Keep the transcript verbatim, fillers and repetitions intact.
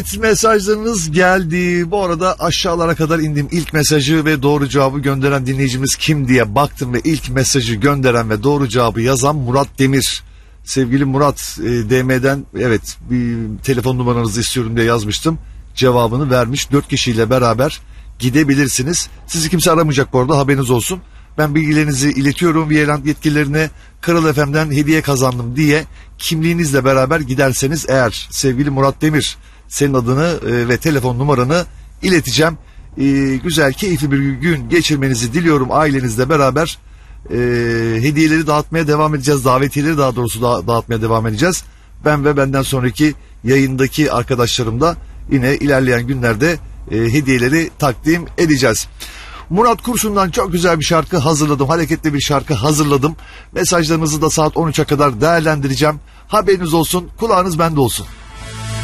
Evet, mesajlarınız geldi. Bu arada aşağılara kadar indim. İlk mesajı ve doğru cevabı gönderen dinleyicimiz kim diye baktım ve ilk mesajı gönderen ve doğru cevabı yazan Murat Demir. Sevgili Murat, e, D M'den evet bir telefon numaranızı istiyorum diye yazmıştım. Cevabını vermiş. Dört kişiyle beraber gidebilirsiniz. Sizi kimse aramayacak bu arada, haberiniz olsun. Ben bilgilerinizi iletiyorum Viyeland yetkililerine. Kral F M'den hediye kazandım diye kimliğinizle beraber giderseniz eğer sevgili Murat Demir, senin adını e, ve telefon numaranı ileteceğim. E, güzel, keyifli bir gün geçirmenizi diliyorum ailenizle beraber. E, hediyeleri dağıtmaya devam edeceğiz. Davetiyeleri daha doğrusu da, dağıtmaya devam edeceğiz. Ben ve benden sonraki yayındaki arkadaşlarım da yine ilerleyen günlerde e, hediyeleri takdim edeceğiz. Murat Kurşun'dan çok güzel bir şarkı hazırladım. Hareketli bir şarkı hazırladım. Mesajlarınızı da saat on üçe kadar değerlendireceğim. Haberiniz olsun, kulağınız bende olsun.